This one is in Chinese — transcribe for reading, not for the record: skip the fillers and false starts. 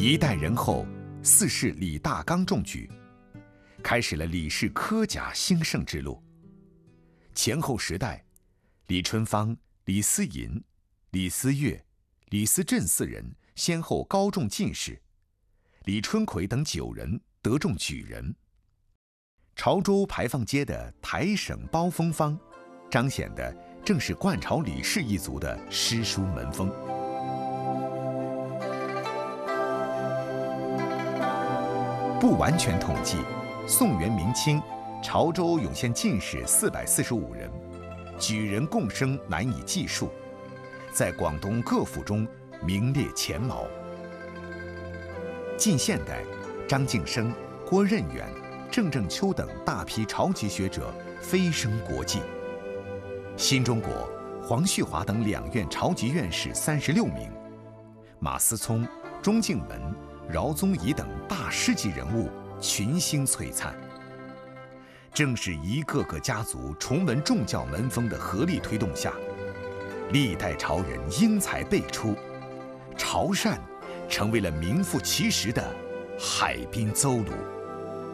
一代人后，四世李大刚中举，开始了李氏科甲兴盛之路。前后时代，李春芳、李思淫、李思悦、李思振四人先后高中进士，李春奎等9人得中举人。潮州牌坊街的台省包风坊，彰显的正是冠朝李氏一族的诗书门风。不完全统计，宋元明清，潮州涌现进士445人，举人贡生难以计数，在广东各府中名列前茅。近现代，张敬生、郭任远、郑正秋等大批潮籍学者飞升国际。新中国，黄旭华等2院潮籍院士36名，马思聪、钟敬文、饶宗颐等大师级人物群星璀璨。正是一个个家族崇文重教门风的合力推动下，历代潮人英才辈出，潮汕成为了名副其实的海滨邹鲁。